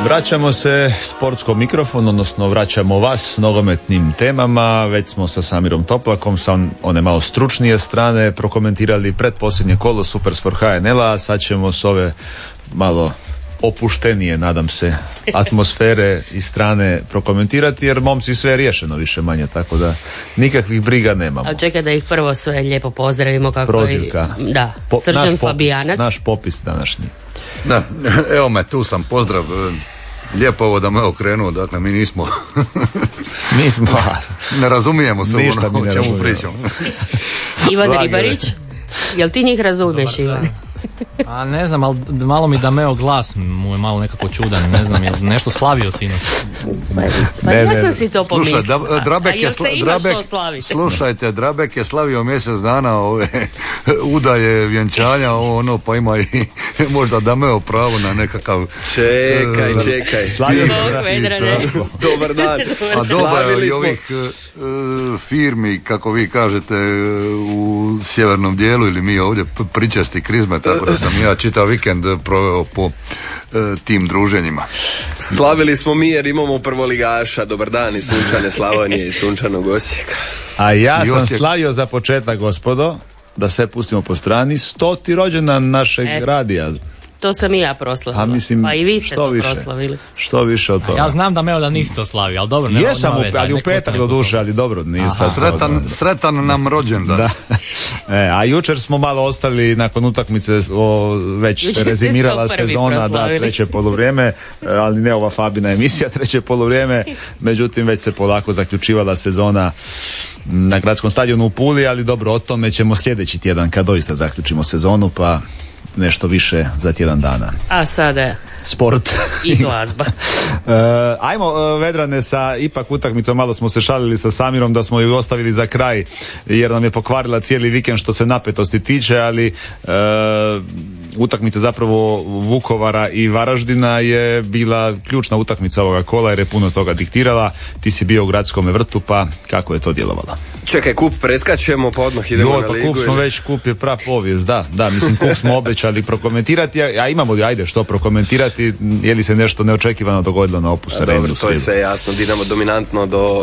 Vraćamo se sportskom mikrofonu, odnosno vraćamo vas nogometnim temama. Već smo sa Samirom Toplakom sa one malo stručnije strane prokomentirali pretposljednje kolo Supersport HNL-a, a sad ćemo s ove malo opuštenije, nadam se, atmosfere i strane prokomentirati, jer momci sve je riješeno više manje, tako da nikakvih briga nemamo. Ali čekaj da ih prvo sve lijepo pozdravimo kako prozivka. Da, Srđan Fabijanac. Naš popis današnji. Da, evo me, tu sam, pozdrav. Lijepo ovo da me okrenuo, dakle mi nismo ne razumijemo se ono o čemu pričamo. Ivan Ribarić, jel ti njih razumiješ, Ivan? A ne znam, ali malo mi Dameo glas mu je malo nekako čudan, ne znam, je nešto slavio sinoć. Pa ja sam si to pomislila. Slušajte, Drabek je slavio mjesec dana ove udaje, vjenčanja, ono, pa ima i možda Dameo pravo na nekakav... Čekaj. Dobar dan. A dobro je i ovih firmi, kako vi kažete, u sjevernom dijelu ili mi ovdje pričasti krizme, tako da sam ja čitav vikend proveo po tim druženjima. Slavili smo mi jer imamo prvoligaša. Dobar dan iz sunčane Slavonije i sunčanog Osijeka. A ja sam slavio za početak, gospodo, da sve pustimo po strani, 100. rođendan našeg radija. To sam i ja proslavila. Mislim, pa i vi ste to proslavili. Što više od toga. Ja znam da Meo da nisi to slavio, ali dobro. Jesam, ali u petak do duše, ali dobro. Nije sad sretan nam rođendan. Da. A jučer smo malo ostali nakon utakmice, već se rezimirala sezona, da, treće poluvrijeme, ali ne ova Fabina emisija, treće poluvrijeme, međutim već se polako zaključivala sezona na gradskom stadionu u Puli, ali dobro, o tome ćemo sljedeći tjedan kad doista zaključimo sezonu, pa nešto više za tjedan dana. A sada sport i glazba. Ajmo, Vedrane, sa ipak utakmicom, malo smo se šalili sa Samirom da smo ju ostavili za kraj jer nam je pokvarila cijeli vikend što se napetosti tiče, ali utakmica zapravo Vukovara i Varaždina je bila ključna utakmica ovoga kola jer je puno toga diktirala. Ti si bio u Gradskome vrtu, pa kako je to djelovalo? Čekaj, kup preskačemo pa odmah idemo na ligu. Kup smo već, kup je prapovijest, da, mislim kup smo obećali prokomentirati, a imamo li, ajde, što prokomentirati, je li se nešto neočekivano dogodilo na Opus Areni? Dobro, to je sve jasno, Dinamo dominantno do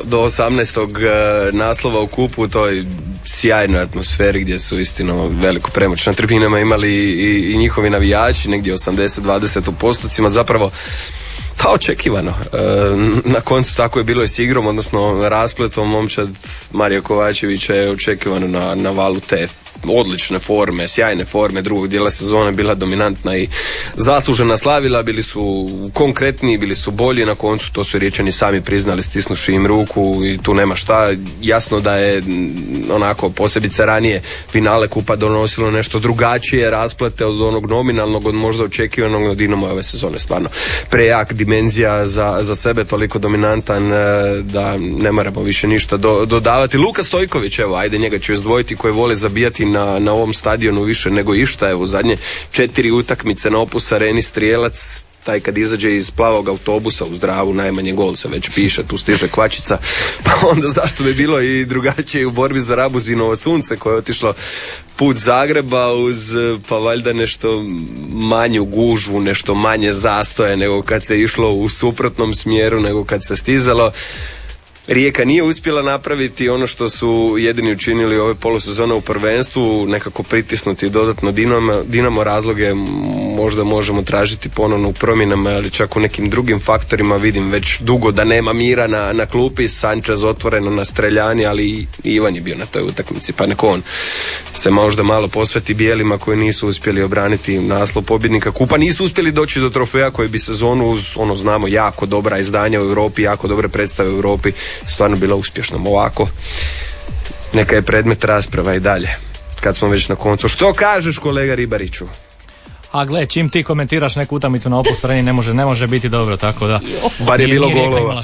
18. naslova u kupu, u toj sjajnoj atmosferi gdje su istino veliko premoć na tribinama imali i njihovi navijači, negdje 80-20 u postocima, zapravo pa očekivano. Na koncu tako je bilo i s igrom, odnosno raspletom. Momčad Marija Kovačevića je očekivano na valu te odlične forme, sjajne forme drugog dijela sezone, bila dominantna i zaslužena slavila, bili su konkretni, bili su bolji, na koncu to su Riječani sami priznali stisnuši im ruku i tu nema šta. Jasno da je onako posebice ranije finale kupa donosilo nešto drugačije rasplete od onog nominalnog, od možda očekivanog, no Dinamo ove sezone stvarno prejak, dimenzija za sebe, toliko dominantan da ne moramo više ništa dodavati. Luka Stojković, evo, ajde njega ću izdvojiti, koji vole zabijati na ovom stadionu više nego išta. Evo, zadnje 4 utakmice na Opus Areni strijelac, taj kad izađe iz plavog autobusa u zdravu, najmanje gol se već piše, tu stiže kvačica, pa onda zašto bi bilo i drugačije u borbi za Rabuzinovo sunce koje je otišlo put Zagreba uz pa valjda nešto manju gužvu, nešto manje zastoje nego kad se išlo u suprotnom smjeru nego kad se stizalo. Rijeka nije uspjela napraviti ono što su jedini učinili ove polusezone u prvenstvu, nekako pritisnuti dodatno Dinamo. Razloge možda možemo tražiti ponovno u promjenama, ali čak u nekim drugim faktorima. Vidim već dugo da nema mira na klupi, Sanchez otvoreno na streljani, ali i Ivan je bio na toj utakmici, pa neko on se možda malo posveti bijelima koji nisu uspjeli obraniti naslov pobjednika kupa, nisu uspjeli doći do trofeja koji bi sezonu uz, ono znamo, jako dobra izdanja u Europi, jako dobre predstave u Europi, stvarno bila uspješna. Ovako neka je predmet rasprava i dalje kad smo već na koncu. Što kažeš, kolega Ribariću? A gle, čim ti komentiraš neku utakmicu na Opus Areni ne može biti dobro, tako da bar je bilo golova.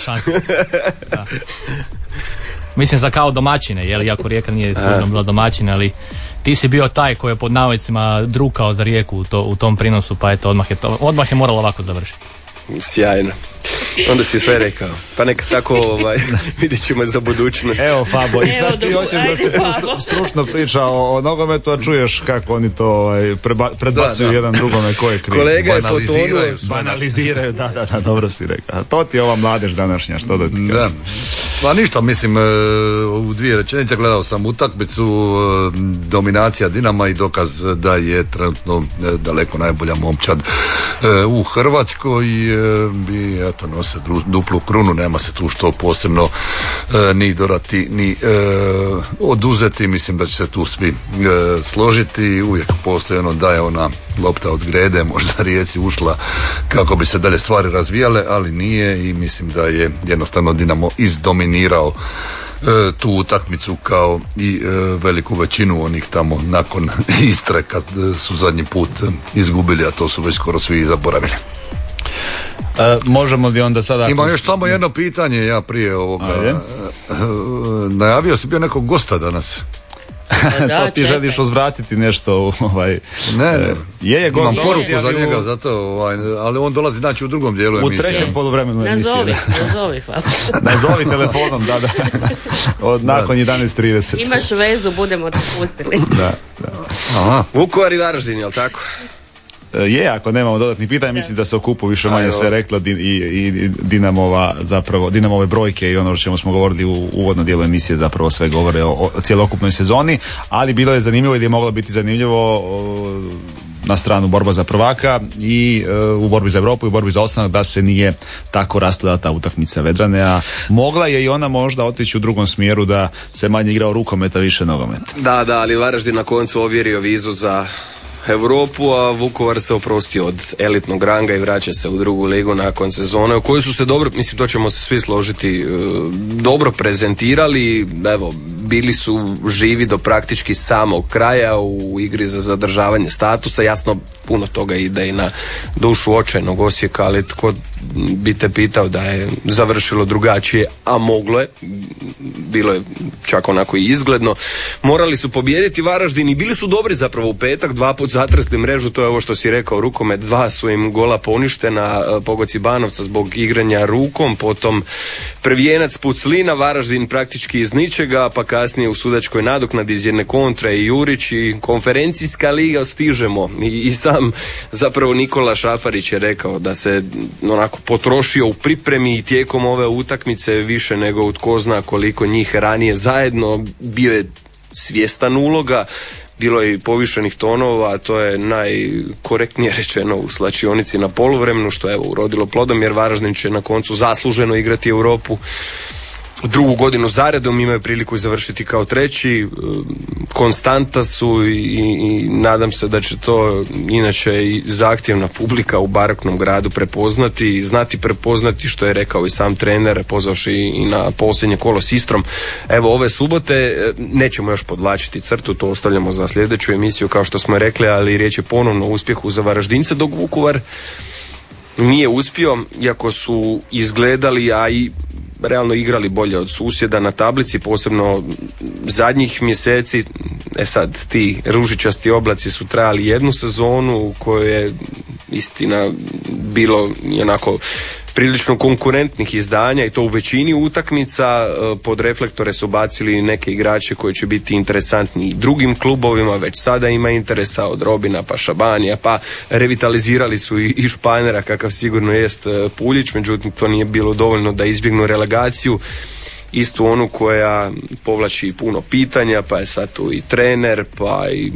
Da. Mislim za kao domaćine, jer iako Rijeka nije služno bila domaćina, ali ti si bio taj koji je pod navodnicima drukao za Rijeku u tom prinosu, pa eto odmah je moralo ovako završiti. Sjajno. Onda si sve rekao. Pa neka tako vidjet ćemo za budućnost. Evo Fabo, i sad ti hoćeš da se stručno priča o nogometu, a čuješ kako oni to predbacuju jedan drugome ko je kriv. Kolega je banaliziraju, da, dobro si rekao. A to ti je ova mladež današnja, što da ti kažem. Da. Pa ništa, mislim, u dvije rečenice gledao sam utakmicu, dominacija Dinama i dokaz da je trenutno daleko najbolja momčad u Hrvatskoj i eto, nose duplu krunu, nema se tu što posebno ni dorati ni oduzeti. Mislim da će se tu svi složiti. Uvijek postoji ono da je ona lopta od grede možda Rijeci ušla kako bi se dalje stvari razvijale, ali nije, i mislim da je jednostavno Dinamo izdominirao tu utakmicu kao i veliku većinu onih tamo nakon Istre kad su zadnji put izgubili, a to su već skoro svi zaboravili. Možemo li onda sada... Ima još samo jedno pitanje, ja prije ovoga najavio si bio nekog gosta danas. Da, to ti želiš uzvratiti nešto Ne. Je imam poruku za njega zato, ali on dolazi znači u drugom dijelu emisije. U trećem poluvremenu emisije. Nazovi telefonom, da. Nakon 11:30. Imaš vezu, budemo te pustili. Da. Aha. Vukovar i Varaždin, jel tako? Je, ako nemamo dodatnih pitanja, mislim da se o kupu više manje sve reklo i Dinamove brojke i ono o čemu smo govorili u uvodnom dijelu emisije zapravo sve govore o cjelokupnoj sezoni, ali bilo je zanimljivo i je moglo biti zanimljivo na stranu borba za prvaka i u borbi za Europu i u borbi za ostanak da se nije tako rasplala ta utakmica Vedrane, a mogla je i ona možda otići u drugom smjeru da se manje igrao rukometa, više nogometa. Da, ali Varaždin na koncu ovjerio vizu za Europu, a Vukovar se oprostio od elitnog ranga i vraća se u drugu ligu nakon sezone u kojoj su se dobro, mislim to ćemo se svi složiti, dobro prezentirali, evo, bili su živi do praktički samog kraja u igri za zadržavanje statusa, jasno puno toga ide i na dušu očajnog Osijeka, ali tko bi te pitao da je završilo drugačije, a moglo je, bilo je čak onako i izgledno, morali su pobijediti Varaždin i bili su dobri zapravo u petak, 2 puta zatresli mrežu, to je ovo što si rekao, rukomet, 2 su im gola poništena, pogoci Banovca zbog igranja rukom, potom prvijenac Puclina, Varaždin praktički iz ničega, pa kasnije u sudačkoj nadoknadi iz jedne kontre i Jurić i konferencijska liga, stižemo. I sam zapravo Nikola Šafarić je rekao da se onako potrošio u pripremi i tijekom ove utakmice više nego u tko zna koliko njih ranije zajedno, bio je svjestan uloga, bilo je i povišenih tonova, a to je najkorektnije rečeno u slačionici na poluvremenu, što je evo urodilo plodom, jer Varaždin će na koncu zasluženo igrati Europu drugu godinu zaredom, imaju priliku završiti kao treći, konstanta su i nadam se da će to inače i zahtjevna publika u baraknom gradu prepoznati i znati prepoznati, što je rekao i sam trener pozvavši i na posljednje kolo s Istrom. Evo ove subote nećemo još podvlačiti crtu, to ostavljamo za sljedeću emisiju kao što smo rekli, ali riječ je ponovno o uspjehu za Varaždince, dok Vukovar nije uspio, iako su izgledali, a i realno igrali bolje od susjeda na tablici, posebno zadnjih mjeseci. Sad ti ružičasti oblaci su trajali jednu sezonu u kojoj je istina bilo onako prilično konkurentnih izdanja i to u većini utakmica. Pod reflektore su bacili neke igrače koji će biti interesantni i drugim klubovima, već sada ima interesa, od Robina pa Šabanija, pa revitalizirali su i Španjera kakav sigurno jest Puljić, međutim to nije bilo dovoljno da izbjegnu relegaciju, istu onu koja povlači puno pitanja, pa je sad tu i trener, pa i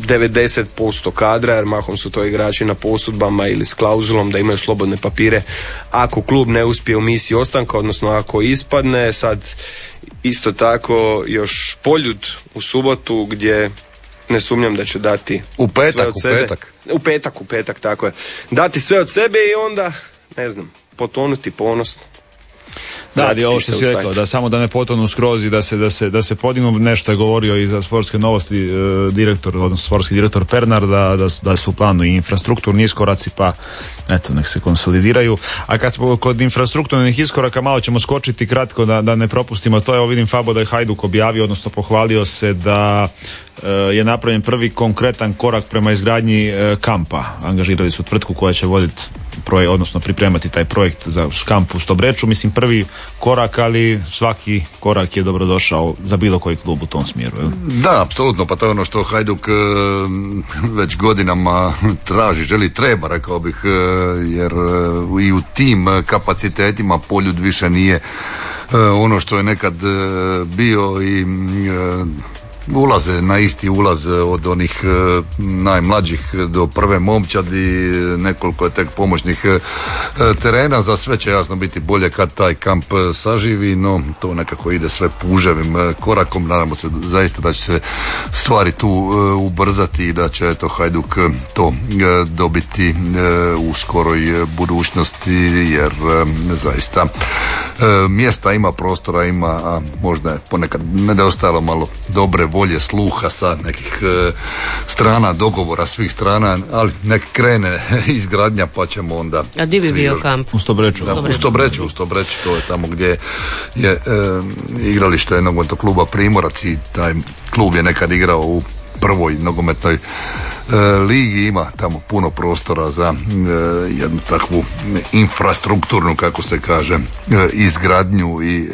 90% kadra, jer mahom su to igrači na posudbama ili s klauzulom da imaju slobodne papire ako klub ne uspije u misiji ostanka, odnosno ako ispadne. Sad isto tako još Poljud u subotu, gdje ne sumnjam da će dati sve od sebe. U petak, tako je. Dati sve od sebe i onda, ne znam, potonuti ponosno. Da, ali ovo što si rekao, da samo da ne potonu skroz i da se podignu, nešto je govorio i za sportske novosti direktor, odnosno sportski direktor Pernar, da su u planu i infrastrukturni iskoraci, pa eto, nek se konsolidiraju. A kad smo kod infrastrukturnih iskoraka, malo ćemo skočiti kratko da ne propustimo to. Evo vidim Fabo da je Hajduk objavio, odnosno pohvalio se da je napravljen prvi konkretan korak prema izgradnji kampa. Angažirali su tvrtku koja će voditi odnosno pripremati taj projekt za kamp u Stobreču. Mislim, prvi korak, ali svaki korak je dobrodošao za bilo koji klub u tom smjeru. Da, apsolutno, pa to je ono što Hajduk već godinama traži, treba, rekao bih, jer i u tim kapacitetima Poljud više nije ono što je nekad bio i ulaze na isti ulaz od onih najmlađih do prve momčadi, nekoliko je tek pomoćnih terena, za sve će jasno biti bolje kad taj kamp saživi, no to nekako ide sve puževim korakom, nadamo se zaista da će se stvari tu ubrzati i da će Hajduk to dobiti u skoroj budućnosti, jer zaista mjesta ima, prostora ima, a možda je ponekad nedostajalo malo dobre volje, sluha sa nekih strana, dogovora svih strana, ali nek krene izgradnja pa ćemo onda... A di bi bio kamp? U Stobreču. Da, u Stobreču, to je tamo gdje je igralište nogometnog kluba Primorac i taj klub je nekad igrao u prvoj nogometnoj ligi, ima tamo puno prostora za jednu takvu infrastrukturnu, kako se kaže, izgradnju i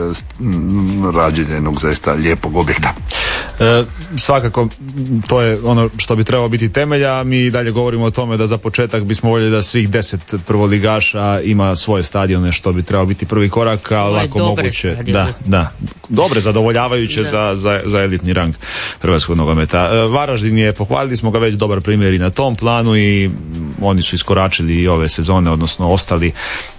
rađenje jednog zaista lijepog objekta. Svakako to je ono što bi trebalo biti temelja. Mi dalje govorimo o tome da za početak bismo voljeli da svih 10 prvoligaša ima svoje stadione, što bi trebalo biti prvi korak, ali ako moguće da, dobre, zadovoljavajuće za elitni rang hrvatskog nogometa. Varaždin je, pohvalili smo ga, već dobar primjer i na tom planu i oni su iskoračili i ove sezone, odnosno ostali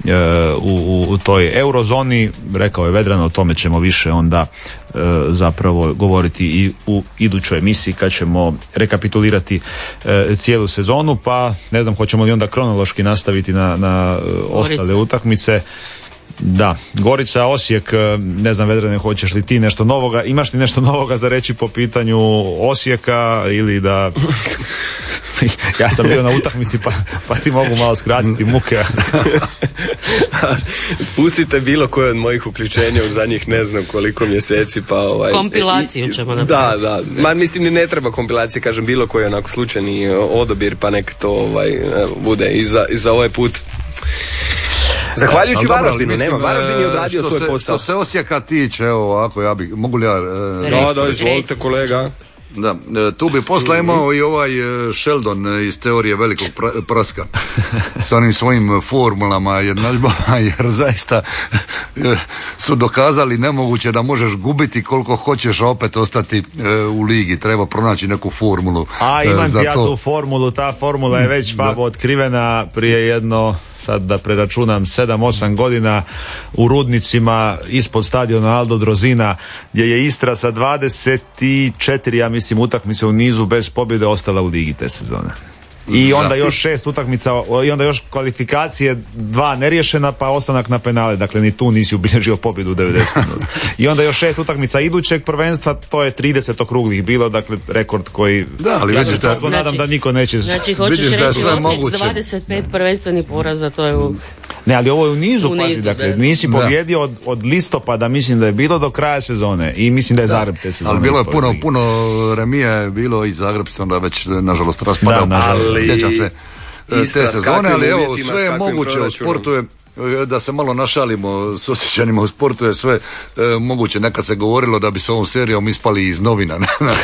u toj eurozoni. Rekao je Vedran, o tome ćemo više onda zapravo govoriti i u idućoj emisiji kad ćemo rekapitulirati cijelu sezonu, pa ne znam hoćemo li onda kronološki nastaviti na ostale utakmice. Da, Gorica, Osijek, ne znam Vedrane, hoćeš li ti nešto novoga, imaš li nešto novoga za reći po pitanju Osijeka ili da... Ja sam bio na utakmici pa ti mogu malo skratiti muke. Pustite bilo koje od mojih uključenja u zadnjih ne znam koliko mjeseci, pa kompilaciju ćemo napraviti. Da, ma mislim ni ne treba kompilacije, kažem bilo koji onako slučajni odabir, pa nek to bude i za ovaj put. Zahvaljujući Varaždinu, nema, Varaždin je odradio svoj posao. Što se Osijeka tiče, evo ovako, mogu li ja... Da, izvolite kolega. Da, tu bi posla imao i ovaj Sheldon iz teorije velikog praska sa onim svojim formulama jednadžbama, jer zaista su dokazali nemoguće da možeš gubiti koliko hoćeš, a opet ostati u ligi. Treba pronaći neku formulu. A imam ti ja tu formulu, ta formula je već Fabo otkrivena prije jedno, sad da preračunam, 7-8 godina u Rudnicima ispod stadiona Aldo Drozina, gdje je Istra sa 24, ja mislim, utakmice u nizu bez pobjede ostala u ligi te sezone. I onda još 6 utakmica, i onda još kvalifikacije 2 neriješena, pa ostanak na penale, dakle ni tu nisi ubilježio pobjedu u 90 minuta. I onda još 6 utakmica idućeg prvenstva, to je 30 okruglih bilo, dakle rekord koji... Da, ali ja se nadam da niko neće... Znači hoćeš reći Osijek 25 prvenstvenih poraza, to je u... Ne, ali ovo je u nizu, pazi, dakle, nisi pobjedio od listopada, mislim da je bilo do kraja sezone i mislim da je Zagreb te sezone. Ali bilo je puno remija je bilo i Zagreb se onda već nažalost raspadao. Sjećam se te sezone, ali evo, sve je moguće u sportu je, da se malo našalimo s Osječanima, u sportu je sve moguće. Nekad se govorilo da bi se ovom serijom ispali iz novina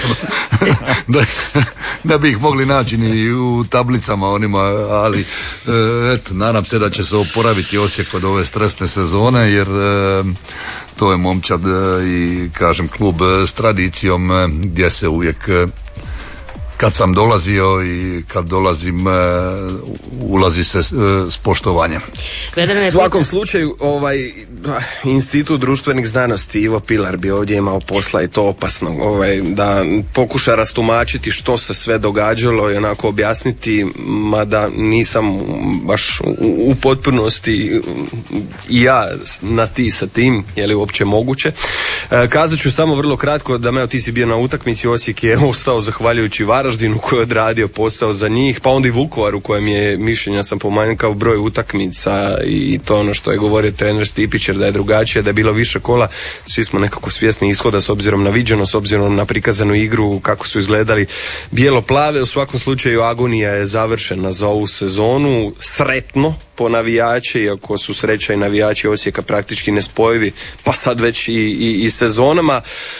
da bi ih mogli naći i u tablicama onima, ali eto, nadam se da će se oporaviti Osijek od ove stresne sezone, jer to je momčad i kažem klub s tradicijom gdje se uvijek, kad sam dolazio i kad dolazim, ulazi se s poštovanjem. U svakom slučaju, Institut društvenih znanosti Ivo Pilar bi ovdje imao posla i to opasno, da pokuša rastumačiti što se sve događalo i onako objasniti, mada nisam baš u potpunosti i ja na ti sa tim, je li uopće moguće. Kazat ću samo vrlo kratko da ti si bio na utakmici, Osijek je ostao zahvaljujući Varaždinu. Varaždinu koji je odradio posao za njih, pa onda i Vukovar u kojem je mišljenja sam pomanjkao broj utakmica i to ono što je govorio trener Stipić, jer da je drugačije, da je bilo više kola, svi smo nekako svjesni ishoda s obzirom na viđeno, s obzirom na prikazanu igru, kako su izgledali bijelo-plave. U svakom slučaju agonija je završena za ovu sezonu, sretno po navijače, iako su sreća i navijači Osijeka praktički nespojivi, pa sad već i sezonama.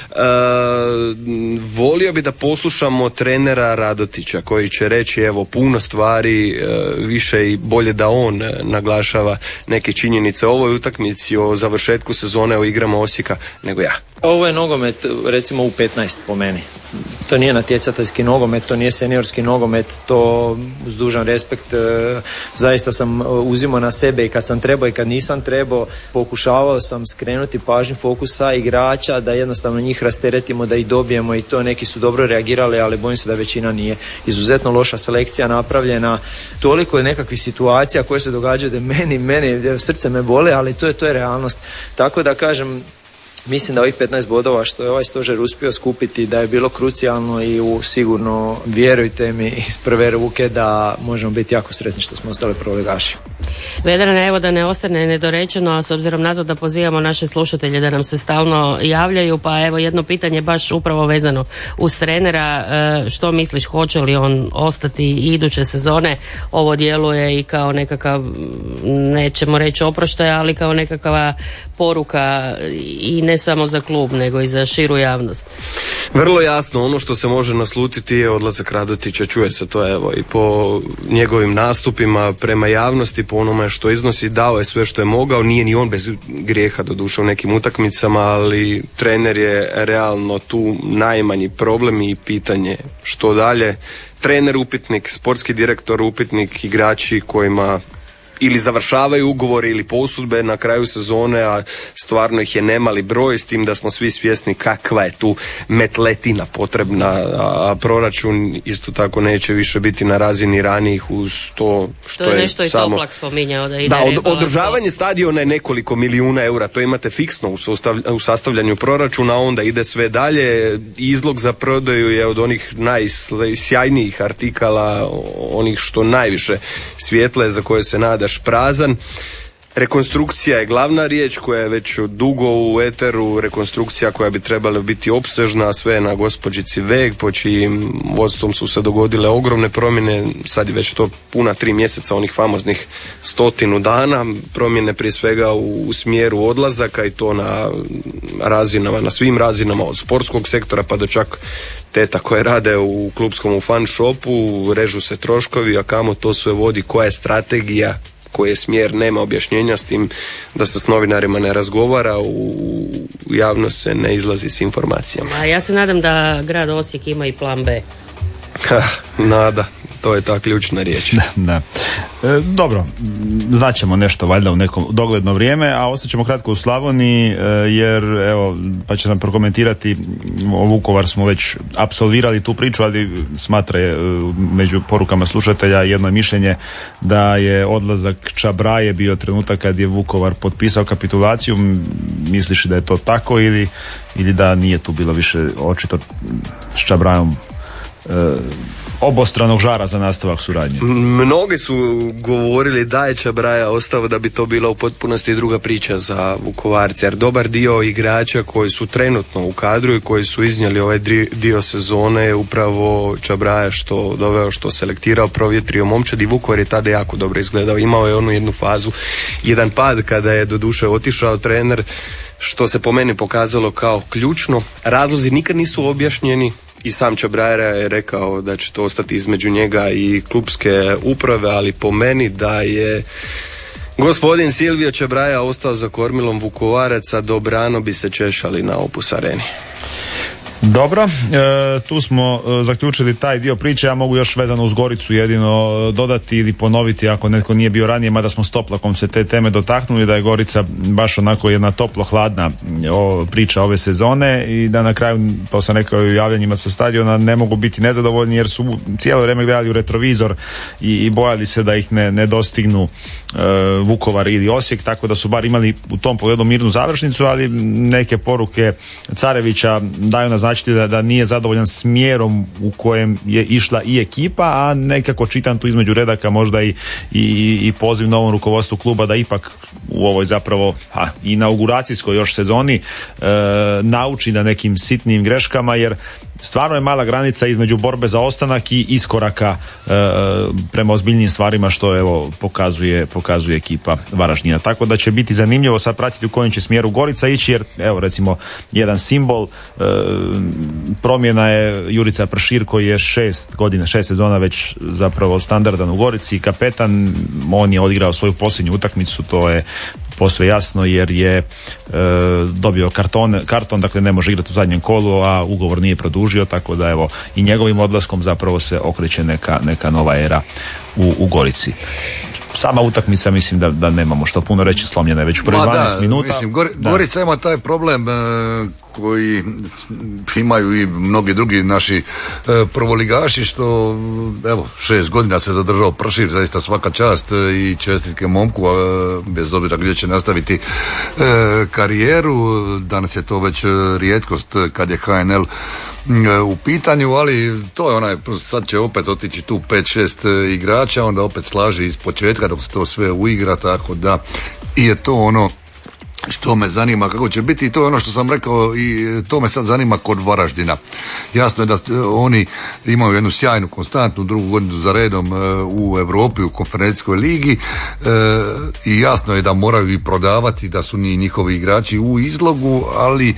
Volio bi da poslušamo trenera Radotića koji će reći evo puno stvari, više i bolje da on naglašava neke činjenice o ovoj utakmici, o završetku sezone, o igrama Osijeka, nego ja. Ovo je nogomet recimo u 15 po meni. To nije natjecateljski nogomet, to nije seniorski nogomet, to uz dužan respekt zaista sam uzimao na sebe i kad sam trebao i kad nisam trebao, pokušavao sam skrenuti pažnju fokusa igrača da jednostavno njih rasteretimo, da ih dobijemo i to neki su dobro reagirali, ali bojim se da većina nije. Izuzetno loša selekcija napravljena, toliko je nekakvih situacija koje se događaju da meni srce me bole, ali to je realnost. Tako da kažem, mislim da ovih 15 bodova što je ovaj stožer uspio skupiti da je bilo krucijalno i sigurno, vjerujte mi, iz prve ruke da možemo biti jako sretni što smo ostali prvoligaši. Vedrane, evo da ne ostane nedorečeno, a s obzirom na to da pozivamo naše slušatelje da nam se stalno javljaju, pa evo jedno pitanje baš upravo vezano uz trenera. Što misliš, hoće li on ostati i iduće sezone? Ovo djeluje i kao nekakav, nećemo reći oproštaj, ali kao nekakva poruka i ne samo za klub, nego i za širu javnost. Vrlo jasno, ono što se može naslutiti je odlazak Radotića, čuje se to evo i po njegovim nastupima prema javnosti, po onome što iznosi, dao je sve što je mogao, nije ni on bez grijeha doduše u nekim utakmicama, ali trener je realno tu najmanji problem i pitanje što dalje. Trener upitnik, sportski direktor upitnik, igrači kojima ili završavaju ugovore ili posudbe na kraju sezone, a stvarno ih je nemali broj, s tim da smo svi svjesni kakva je tu metletina potrebna, a proračun isto tako neće više biti na razini ranijih uz to što je nešto samo... i Toplak spominjao da ide Da, održavanje stadiona je nekoliko milijuna eura, to imate fiksno u sastavljanju proračuna, onda ide sve dalje. Izlog za prodaju je od onih najsjajnijih artikala, onih što najviše svijetle, za koje se nadaš prazan. Rekonstrukcija je glavna riječ koja je već dugo u eteru, rekonstrukcija koja bi trebala biti opsežna, sve na gospođici Veg, po čijim vodstvom su se dogodile ogromne promjene, sad je već to puna 3 mjeseca, onih famoznih 100 dana, promjene prije svega u smjeru odlazaka i to na razinama, na svim razinama, od sportskog sektora pa do čak teta koje rade u klubskom fan shopu, režu se troškovi, a kamo to sve vodi, koja je strategija, koji je smjer, nema objašnjenja, s tim da se s novinarima ne razgovara, u javnost se ne izlazi s informacijama. A ja se nadam da grad Osijek ima i plan B. Nada. To je ta ključna riječ. Da. Dobro, znaćemo nešto valjda u nekom dogledno vrijeme, a ostaćemo kratko u Slavoniji, jer evo, pa će nam prokomentirati, o Vukovar smo već apsolvirali tu priču, ali smatra je među porukama slušatelja jedno mišljenje da je odlazak Čabraje bio trenutak kad je Vukovar potpisao kapitulaciju. Misliš da je to tako ili da nije tu bilo više očito s Čabrajom obostranog žara za nastavak suradnje? Mnogi su govorili da je Čabraja ostao, da bi to bila u potpunosti druga priča za Vukovarce, jer dobar dio igrača koji su trenutno u kadru i koji su iznijeli ovaj dio sezone je upravo Čabraja što doveo, što selektirao, provjetrio momčad, i Vukovar je tada jako dobro izgledao. Imao je onu jednu fazu, jedan pad kada je doduše otišao trener, što se po meni pokazalo kao ključno. Razlozi nikad nisu objašnjeni. I sam Čabraja je rekao da će to ostati između njega i klubske uprave, ali po meni da je gospodin Silvio Čabraja ostao za kormilom Vukovaraca, dobrano bi se češali na Opus Areni. Dobro, tu smo zaključili taj dio priče. Ja mogu još vezano uz Goricu jedino dodati ili ponoviti, ako netko nije bio ranije, mada smo s Toplakom se te teme dotaknuli, da je Gorica baš onako jedna toplo-hladna priča ove sezone i da na kraju, to sam rekao i u javljanjima sa stadiona, ne mogu biti nezadovoljni jer su cijelo vrijeme gledali u retrovizor i bojali se da ih ne dostignu Vukovar ili Osijek, tako da su bar imali u tom pogledu mirnu završnicu, ali neke poruke Carevića daju na značiti da nije zadovoljan smjerom u kojem je išla i ekipa, a nekako čitam tu između redaka možda i poziv novom rukovodstvu kluba da ipak u ovoj zapravo inauguracijskoj još sezoni nauči na nekim sitnim greškama, jer stvarno je mala granica između borbe za ostanak i iskoraka prema ozbiljnim stvarima, što evo pokazuje ekipa Varaždina. Tako da će biti zanimljivo sad pratiti u kojem će smjeru Gorica ići, jer evo recimo jedan simbol promjena je Jurica Pršir, koji je 6 sezona već zapravo standardan u Gorici, kapetan. On je odigrao svoju posljednju utakmicu, to je posve jasno, jer je dobio karton, dakle ne može igrati u zadnjem kolu, a ugovor nije produžio, tako da evo i njegovim odlaskom zapravo se okreće neka nova era u Gorici. Sama utakmica, mislim da nemamo što puno reći, slomljena je već u prvih 12 minuta. Mislim, Gorica ima taj problem koji imaju i mnogi drugi naši prvoligaši, što evo 6 godina se zadržao Pršir, zaista svaka čast i čestitke momku, bez obzira gdje će nastaviti karijeru. Danas je to već rijetkost kad je HNL u pitanju, ali to je onaj, sad će opet otići tu 5-6 igrača, onda opet slaži iz početka dok se to sve uigra, tako da i je to ono što me zanima kako će biti, i to je ono što sam rekao i to me sad zanima kod Varaždina. Jasno je da oni imaju jednu sjajnu, konstantnu drugu godinu za redom u Europi, u konferencijskoj ligi, i jasno je da moraju i prodavati, da su njihovi igrači u izlogu, ali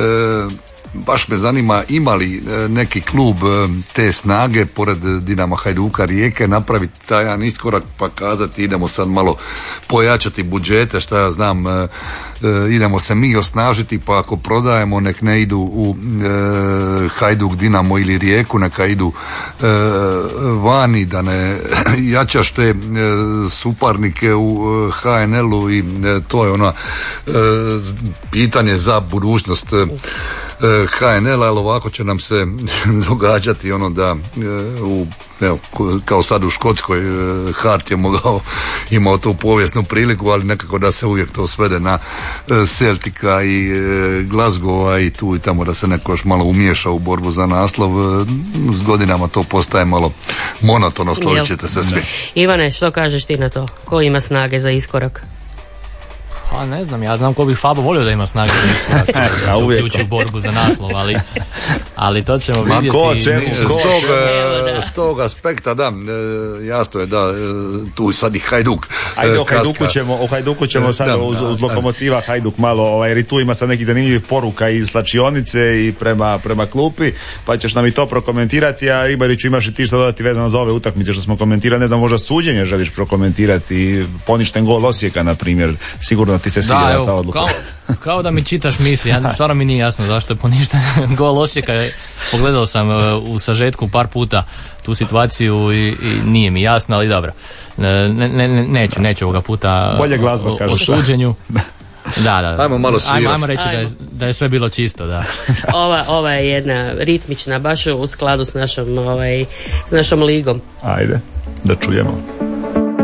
baš me zanima ima li neki klub te snage pored Dinama, Hajduka, Rijeke napraviti taj jedan iskorak pa kazati idemo sad malo pojačati budžete, šta ja znam, idemo se mi osnažiti, pa ako prodajemo nek ne idu u Hajduk, Dinamo ili Rijeku, neka idu vani, da ne jačaš te suparnike u HNL-u, i to je ono pitanje za budućnost HNL, ali ovako će nam se događati ono da evo, kao sad u Škotskoj Hart je imao tu povijesnu priliku, ali nekako da se uvijek to svede na Celtica i Glasgowa i tu i tamo, da se neko još malo umiješa u borbu za naslov. S godinama to postaje malo monotono, složit ćete se svi. Ivane, što kažeš ti na to? Ko ima snage za iskorak? Pa ne znam, ja znam ko bi Fabo volio da ima snage da se uključi u borbu za naslov, ali to ćemo vidjeti. S tog aspekta, da, jasno je da tu sad i Hajduk. Ajde, o Hajduku ćemo sad uz Lokomotiva Hajduk malo, jer i tu ima sad nekih zanimljivih poruka iz slačionice i prema klupi, pa ćeš nam i to prokomentirati, a Ribariću, imaš i ti što dodati vezano za ove utakmice što smo komentirali, ne znam, možda suđenje želiš prokomentirati, poništen gol Osijeka, na primjer, sigurno ti se sviđa ta odluka. Kao da mi čitaš misli, stvarno mi nije jasno zašto je poništen gol Osijeka. Pogledao sam u sažetku par puta tu situaciju i nije mi jasno, ali dobro. Neću ovoga puta bolje glazba, o suđenju. Da. Ajmo reći da je sve bilo čisto, da. Ova je jedna ritmična, baš u skladu s našom ligom. Ajde, da čujemo.